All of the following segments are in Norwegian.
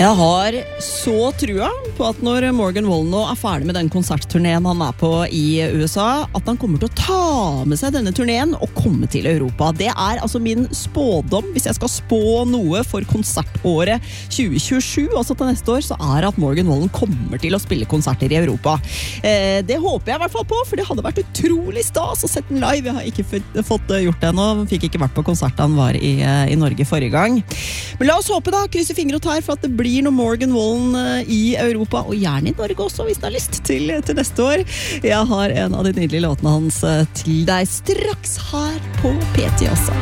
Jeg har så trua på at når Morgan Wallen nå ferdig med den konsertturneen han på i USA, at han kommer til å ta med seg denne turneen og komme til Europa. Det altså min spådom, hvis jeg skal spå noe for konsertåret 2027, altså til neste år, så at Morgan Wallen kommer til å spille konserter i Europa. Det håper jeg i hvert fall på, for det hadde vært utrolig stas å sette den live. Jeg har ikke fått gjort det ennå, fikk ikke vært på konsert han var i Norge forrige gang. Men la oss håpe da, krysse fingre og tær for at det blir noe Morgan Wallen i Europa, og gjerne i Norge også, hvis du har lyst til neste år. Jeg har en av de nydelige låtene hans til deg straks her på PT også.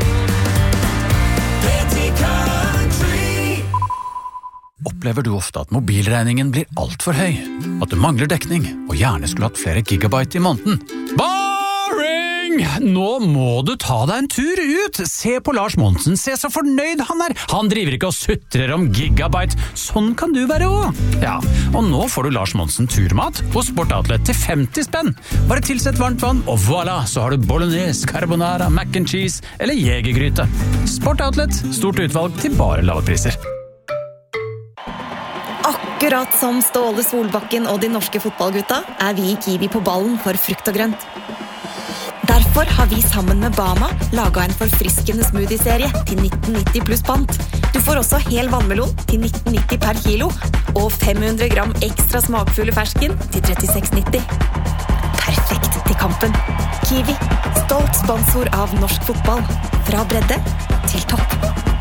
Opplever du ofte at mobilregningen blir alt for høy? At du mangler dekning, og gjerne skulle hatt flere gigabyte i måneden? Boring! Nå må du ta deg en tur ut! Se på Lars Monsen, se så fornøyd han Han driver ikke og sutrer om gigabyte. Sånn kan du være også. Ja, og nå får du Lars Monsen turmat hos Sportoutlet til 50 spenn. Bare tilsett varmt vann, og voilà, så har du bolognese, carbonara, mac and cheese eller jegergryte. Sportoutlet, stort utvalg til bare lave priser. Akkurat som Ståle Solbakken og de norske fotballgutta vi i Kiwi på ballen for frukt og grønt. Derfor har vi sammen med Bama laget en forfriskende smoothie-serie til 1990 pluss pant. Du får også hel vannmelon til 1990 per kilo, og 500 gram ekstra smakfulle fersken til 36,90. Perfekt til kampen. Kiwi, stolt sponsor av norsk fotball. Fra bredde til topp.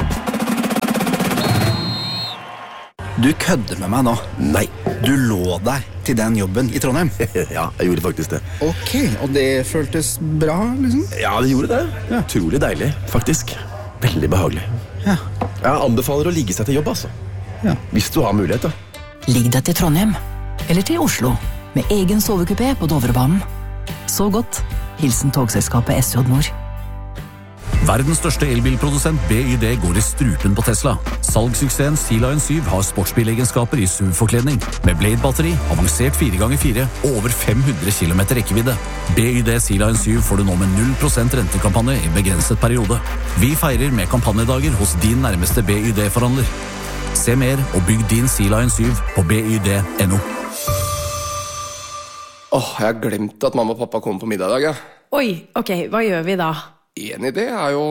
Du kødder med meg nå. Nei. Du lå deg til den jobben i Trondheim. Ja, jeg gjorde faktisk det. Ok, og det føltes bra, liksom? Ja, det gjorde det. Ja. Utrolig deilig, faktisk. Veldig behagelig. Ja. Jeg anbefaler å ligge seg til jobb, altså. Ja. Hvis du har mulighet, da. Ligg deg til Trondheim, eller til Oslo, med egen sovekupé på Dovrebanen. Så godt. Hilsen togselskapet SJ Nord. Verdens største elbilprodusent BYD går i strupen på Tesla. Salgssuksessen Sea Lion 7 har sportsbilegenskaper i SUV-forkledning, med Blade-batteri, avansert 4x4 og over 500 km rekkevidde. BYD Sea Lion 7 får du nå med 0% rentekampanje i begrenset periode. Vi feirer med kampanjedager hos din nærmeste BYD-forhandler. Se mer og bygg din Sea Lion 7 på byd.no. Jeg har glemt at mamma og pappa kommer på middag i dag, ja. Oi, ok, hva gjør vi da? En idé jo...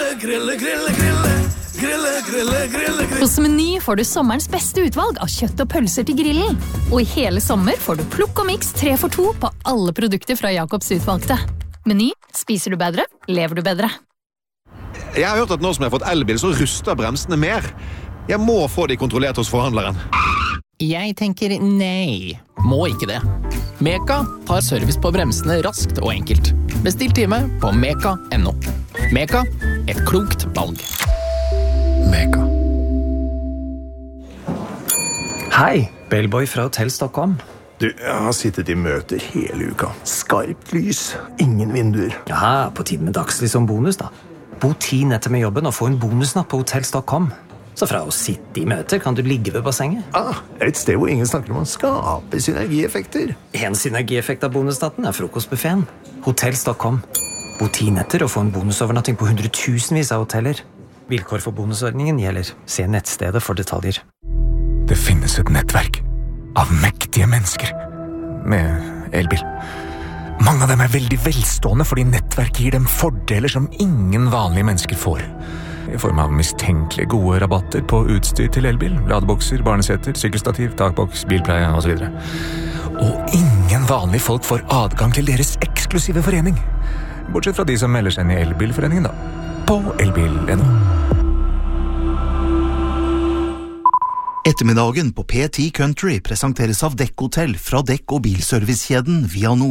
Hos Meny får du sommerens beste utvalg av kjøtt og pølser til grillen. Og i hele sommer får du plukk og mix 3 for 2 på alle produkter fra Jacobs utvalgte. Meny, spiser du bedre, lever du bedre. Jeg har hørt at nå som jeg har fått elbil, så ruster bremsene mer. Jeg må få de kontrollert hos forhandleren. Jeg tenker nei, må ikke det. Meka tar service på bremsene raskt og enkelt. Bestill time på meka.no. Meka, et klokt valg. Meka. Hei, Bellboy fra Hotell Stockholm. Du, jeg har sittet i møter hele uka. Skarpt lys, ingen vinduer. Ja, på tiden med dagslys som bonus da. Bo 10 netter med jobben og få en bonusnatt på Hotell Stockholm. Så fra å sitte i møter kan du ligge ved bassenget. Et sted hvor ingen snakker om å skape synergieffekter. En synergieffekt av bonusnatten frokostbuffeten. Hotell Stockholm. Bo 10 netter og få en bonusovernatting på 100.000vis av hoteller. Vilkår for bonusordningen gjelder. Se nettstedet for detaljer. Det finnes et nettverk av mektige mennesker med elbil. Mange av dem veldig velstående fordi nettverket gir dem fordeler som ingen vanlige mennesker får. I form av mistenkelig gode rabatter på utstyr til elbil, ladebokser, barneseter, sykkelstativ, takboks, bilpleie og så videre. Og ingen vanlige folk får adgang til deres eksklusive forening. Bortsett fra de som melder seg inn i elbilforeningen da. På elbil.no. Ettermiddagen på P10 Country presenteres av Dekk Hotel fra Dekk- og bilservicekjeden Vianor.